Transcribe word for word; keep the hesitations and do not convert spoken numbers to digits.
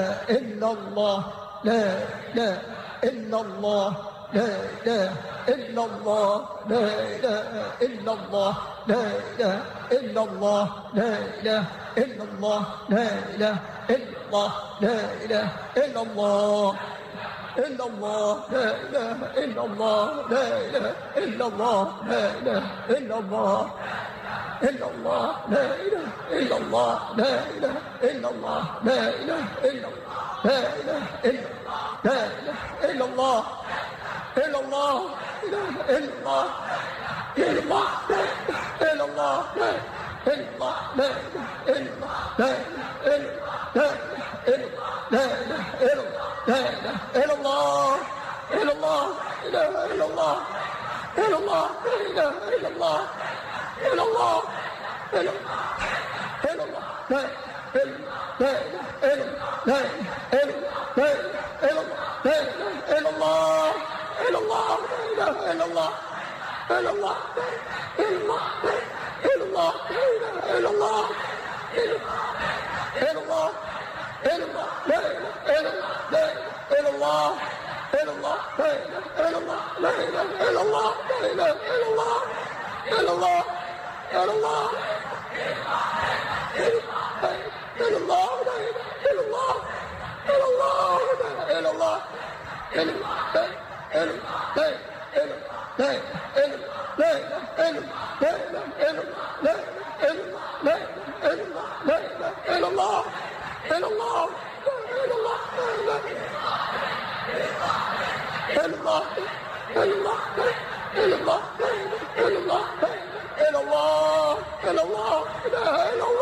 إلا الله لا إله إلا الله لا إله إلا الله لا إله إلا الله لا إله إلا الله لا إله إلا الله لا إله إلا الله لا إله إلا الله إلا الله لا إله إلا الله لا إله إلا الله لا إله إلا الله إلا الله لا إله إلا الله لا إله إلا الله لا إله إلا الله لا إله إلا لا إله إلا الله إلا الله إله إلا الله إلا الله إلا الله لا إلا الله لا إله إلا الله لا إله لا إله إلا لا إله إلا الله إلا الله إله إلا الله إلا الله إله إلا الله إلا الله إلا إلا الله لا لا إله لا إله إلا لا إله إلا الله إلا الله لا إله إلا الله إلا الله إلا الله إلا الله إلا الله إلا الله إلا الله لا إله إلا الله إلا الله لا إله إلا الله لا إله إلا الله لا إله إلا الله إلا الله إلا الله إلا الله لا إله إلا الله إلا الله لا إله إلا الله إلا الله إلا الله إلا الله إلا الله إلا الله إلا الله إلا الله إلا الله إلا الله إلا الله إلا الله إلا الله إلا الله